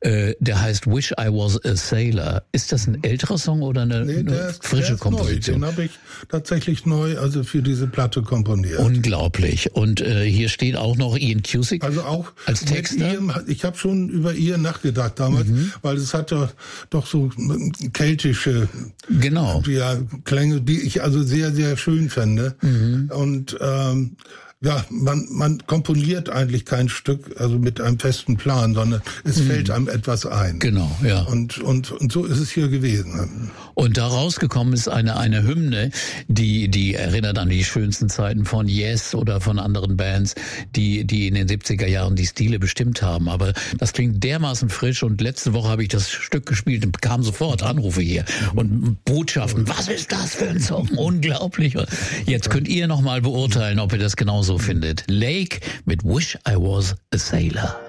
Der heißt Wish I Was a Sailor. Ist das ein älterer Song oder eine frische Komposition? Neu. Den habe ich tatsächlich neu, also für diese Platte komponiert. Unglaublich. Und hier steht auch noch Ian Cusick also auch als Texter. Ich habe schon über Ian nachgedacht damals, weil es hat doch so keltische Klänge, die ich also sehr, sehr schön fände. Und man komponiert eigentlich kein Stück, also mit einem festen Plan, sondern es fällt einem etwas ein. Genau, ja. Und so ist es hier gewesen. Und da rausgekommen ist eine Hymne, die erinnert an die schönsten Zeiten von Yes oder von anderen Bands, die in den 70er Jahren die Stile bestimmt haben. Aber das klingt dermaßen frisch und letzte Woche habe ich das Stück gespielt und bekam sofort Anrufe hier und Botschaften. Was ist das für ein Song? Unglaublich. Jetzt könnt ihr noch mal beurteilen, ob ihr das genauso findet. Lake mit Wish I Was a Sailor.